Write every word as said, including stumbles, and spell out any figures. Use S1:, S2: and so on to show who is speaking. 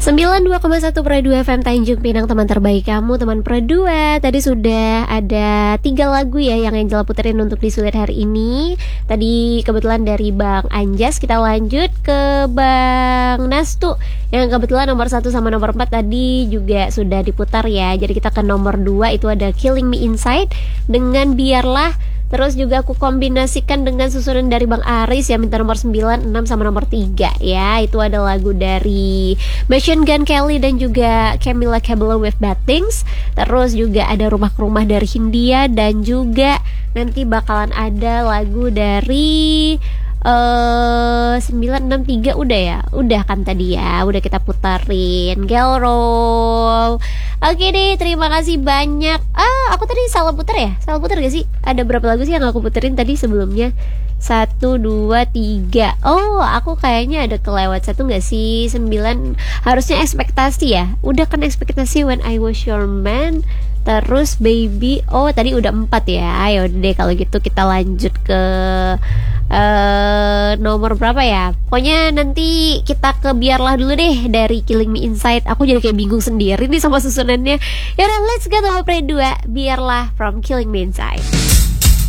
S1: sembilan puluh dua koma satu Pro dua F M Tanjung Pinang, teman terbaik kamu, teman Pro dua. Tadi sudah ada tiga lagu ya yang Angela puterin untuk di sulit hari ini. Tadi kebetulan dari Bang Anjas. Kita lanjut ke Bang Nastu yang kebetulan nomor satu sama nomor empat tadi juga sudah diputar ya. Jadi kita ke nomor dua, itu ada Killing Me Inside dengan Biarlah. Terus juga aku kombinasikan dengan susunan dari Bang Aris yang minta nomor sembilan, enam sama nomor tiga ya. Itu ada lagu dari Machine Gun Kelly dan juga Camila Cabello with Bad Things. Terus juga ada Rumah ke Rumah dari Hindia. Dan juga nanti bakalan ada lagu dari Uh, sembilan enam tiga udah ya. Udah kan tadi ya, udah kita putarin Girl Roll. Oke deh, terima kasih banyak. Ah, aku tadi salah putar ya? Salah putar gak sih? Ada berapa lagu sih yang aku puterin tadi sebelumnya? Satu, dua, tiga. Oh, aku kayaknya ada kelewat satu gak sih? Sembilan. Harusnya Ekspektasi ya. Udah kan Ekspektasi, When I Was Your Man. Terus Baby. Oh, tadi udah empat ya. Ayo deh kalau gitu kita lanjut ke uh, nomor berapa ya? Pokoknya nanti kita ke Biarlah dulu deh dari Killing Me Inside. Aku jadi kayak bingung sendiri nih sama susunannya. Yaudah, let's go to Nomor dua, Biarlah from Killing Me Inside.